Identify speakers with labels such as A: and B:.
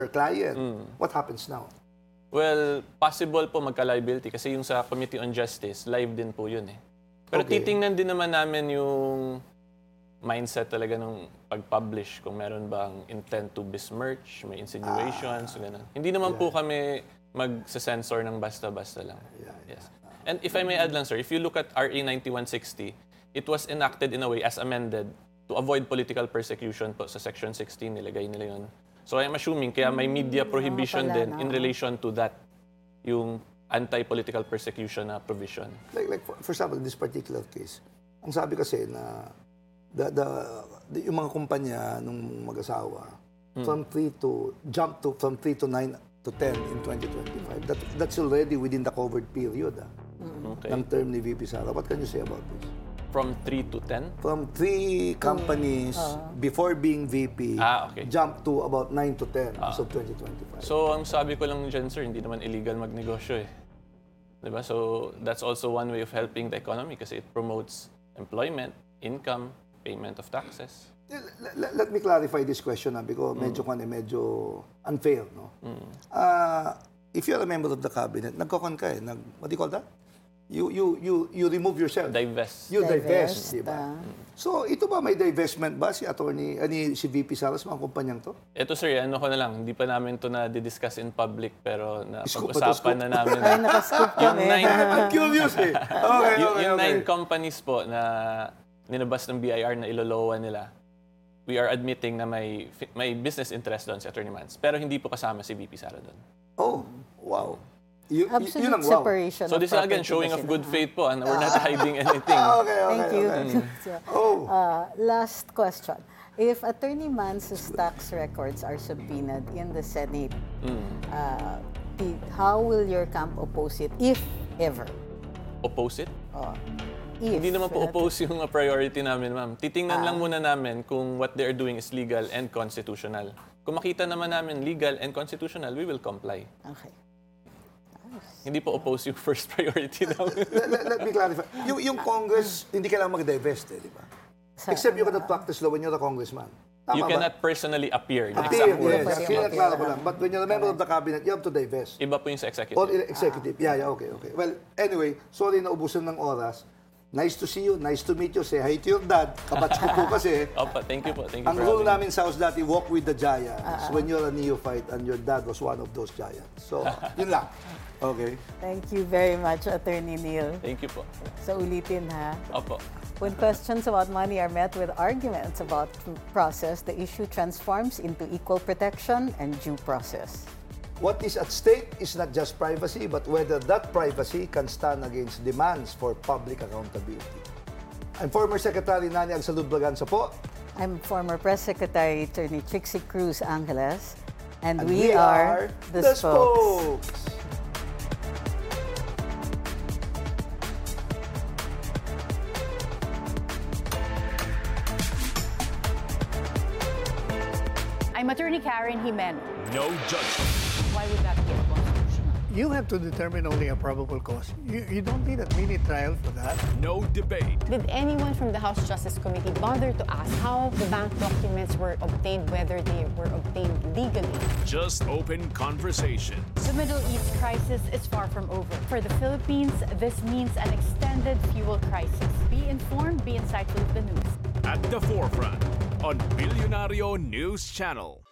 A: client. What happens now?
B: Well, possible po magka-liability kasi yung sa Committee on Justice, live din po yun eh. Pero titingnan din naman namin yung mindset talaga ng pag-publish, kung meron bang intent to besmirch, may insinuations, gano'n. Hindi naman po kami mag-censor ng basta-basta lang. Yes. And if I may add lang, sir, if you look at RA 9160, it was enacted in a way as amended to avoid political persecution po sa Section 16, nilagay nila yun. So I'm assuming kaya may media prohibition din in relation to that, yung anti-political persecution na provision.
A: Like for example, in this particular case, ang sabi kasi na yung mga kumpanya ng mag-asawa from 3 to 9 to 10 in 2025. That's already within the covered period ng term ni VP Sara. What can you say about this?
B: From 3 to 10?
A: From 3 companies before being VP, jump to about 9 to 10 as of 2025.
B: So, ang sabi ko lang dyan, sir, hindi naman illegal magnegosyo eh. Diba? So, that's also one way of helping the economy kasi it promotes employment, income, payment of taxes.
A: Let me clarify this question because medyo unfair, no? If you're a member of the cabinet, nagkokon ka eh, what do you call that? You remove yourself.
B: Divest.
A: You divest, di ba? So, ito ba may divestment ba si si VP Sara sa mga kumpanyang to?
B: Ito sir, ano ko na lang, hindi pa namin to na-discuss in public pero pag-usapan na namin.
C: Ay, nakascoop kami.
A: I'm curious eh. Okay.
B: Yung 9 companies po na ninabas ng BIR na ilolowa nila, we are admitting na may business interest doon si Atty. Mans. Pero hindi po kasama si VP Sara doon.
A: Oh, wow.
C: Absolute
A: yun ang wow.
C: separation.
B: So this is again showing of good faith po and we're not hiding anything.
A: Okay.
C: Thank you.
A: Okay.
C: Last question. If Attorney Mans's tax records are subpoenaed in the Senate, how will your camp oppose it, if ever?
B: Oppose it?
C: If,
B: Hindi naman po oppose yung priority namin, ma'am. Titingnan lang muna namin kung what they are doing is legal and constitutional. Kung makita naman namin legal and constitutional, we will comply.
C: Okay.
B: Hindi po oppose yung first priority namin.
A: Let me clarify. Yung Congress, hindi kailangan mag-divest eh, di ba? Except you cannot practice law when you're a congressman. Tama
B: You
A: ba?
B: cannot personally appear.
A: Appear, yes. Kaya ko lang. But when you're a member of the cabinet, you have to divest.
B: Iba po yung sa executive.
A: Or executive. Yeah, okay. Well, anyway, sorry na ubusan ng oras. Nice to see you. Nice to meet you. Say hi to your dad. Kabatch ko po kasi.
B: Opa, thank you po. Thank you
A: Ang
B: for
A: rule
B: having me.
A: namin sa house dati, walk with the giants. When you're a neophyte and your dad was one of those giants. So, yun lang. Okay.
C: Thank you very much, Attorney Neil.
B: Thank you po.
C: So ulitin ha.
B: Opo.
C: When questions about money are met with arguments about process, the issue transforms into equal protection and due process.
A: What is at stake is not just privacy, but whether that privacy can stand against demands for public accountability. I'm former Secretary Nani Agsalud Braganza po.
C: I'm former Press Secretary Attorney Trixie Cruz Angeles, and we are the Spokes.
D: I'm Attorney Karen Jimeno.
E: No judgment.
D: Why would that be unconstitutional?
F: You have to determine only a probable cause. You don't need a mini trial for that.
E: No debate.
D: Did anyone from the House Justice Committee bother to ask how the bank documents were obtained, whether they were obtained legally?
E: Just open conversation.
D: The Middle East crisis is far from over. For the Philippines, this means an extended fuel crisis. Be informed, be insightful of the news.
E: At the forefront on Billionario News Channel.